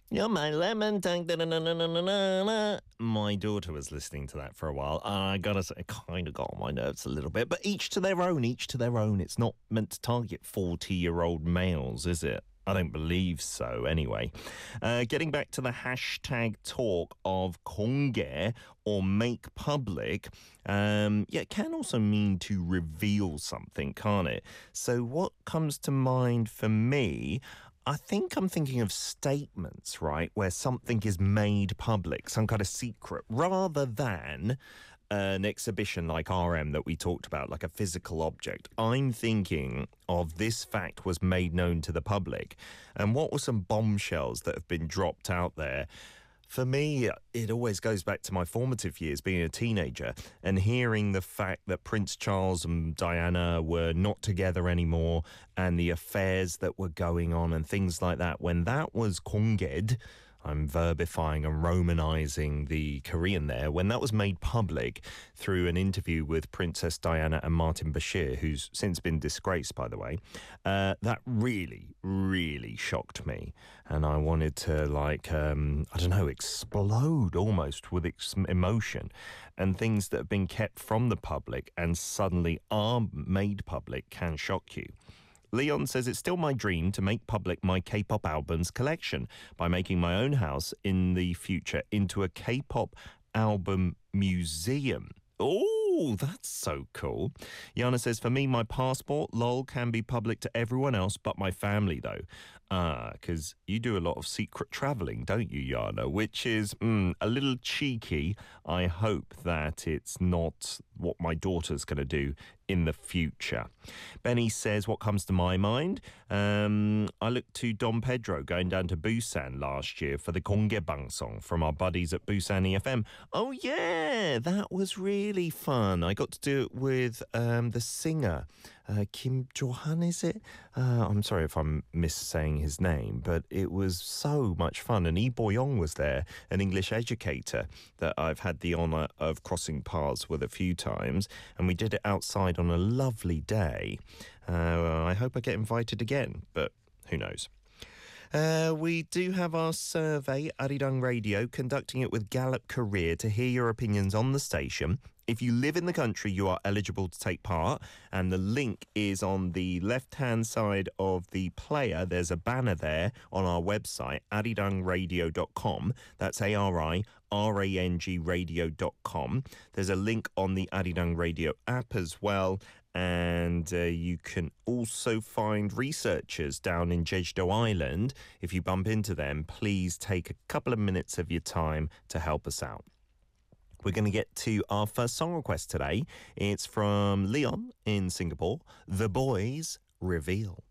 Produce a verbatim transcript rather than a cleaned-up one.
You're my lemon tongue. Da-na-na-na-na-na-na. My daughter was listening to that for a while, and I gotta say, it kind of got on my nerves a little bit. But each to their own, each to their own. It's not meant to target forty-year-old males, is it? I don't believe so, anyway. Uh, getting back to the hashtag talk of 공개 or make public, um, yeah, it can also mean to reveal something, can't it? So what comes to mind for me, I think I'm thinking of statements, right, where something is made public, some kind of secret, rather than an exhibition like R M that we talked about, like a physical object. I'm thinking of this fact was made known to the public. And what were some bombshells that have been dropped out there? For me, it always goes back to my formative years, being a teenager, and hearing the fact that Prince Charles and Diana were not together anymore, and the affairs that were going on and things like that. When that was 공개d, I'm verbifying and romanizing the Korean there. When that was made public through an interview with Princess Diana and Martin Bashir, who's since been disgraced, by the way, uh, that really, really shocked me. And I wanted to, like, um, I don't know, explode almost with ex- emotion. And things that have been kept from the public and suddenly are made public can shock you. Leon says, it's still my dream to make public my K-pop albums collection by making my own house in the future into a K-pop album museum. Oh, that's so cool. Yana says, for me, my passport, lol, can be public to everyone else but my family, though. Ah, because you do a lot of secret travelling, don't you, Yana? Which is mm, a little cheeky. I hope that it's not what my daughter's going to do in the future. Benny says, what comes to my mind? Um, I looked to Dom Pedro going down to Busan last year for the 공개방 song from our buddies at Busan E F M. Oh, yeah, that was really fun. I got to do it with um, the singer, uh, Kim Jo-han, is it? Uh, I'm sorry if I'm missaying his name, but it was so much fun. And Lee Bo-young was there, an English educator that I've had the honour of crossing paths with a few times. And we did it outside on a lovely day. Uh, I hope I get invited again, but who knows. Uh, we do have our survey, Arirang Radio, conducting it with Gallup Career to hear your opinions on the station. If you live in the country, you are eligible to take part, and the link is on the left-hand side of the player. There's a banner there on our website, arirang radio dot com. That's A R I R A N G radio dot com. There's a link on the Arirang Radio app as well, and uh, you can also find researchers down in Jeju-do Island. If you bump into them, please take a couple of minutes of your time to help us out. We're going to get to our first song request today. It's from Leon in Singapore, The Boys Reveal.